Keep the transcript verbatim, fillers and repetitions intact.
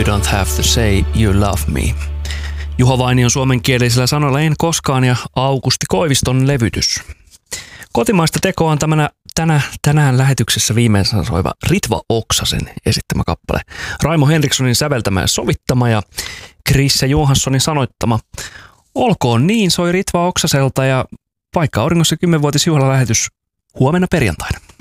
You don't have to say you love me. Juho Vainion suomenkielisillä sanoilla En koskaan ja Aukusti Koiviston levytys. Kotimaista tekoa on tämänä, tänä, tänään lähetyksessä viimeisen soiva Ritva Oksasen esittämä kappale. Raimo Henrikssonin säveltämä ja sovittama ja Krisse Johanssonin sanoittama. Olkoon niin, soi Ritva Oksaselta ja Paikka auringossa kymmenvuotisjuhlalähetys huomenna perjantaina.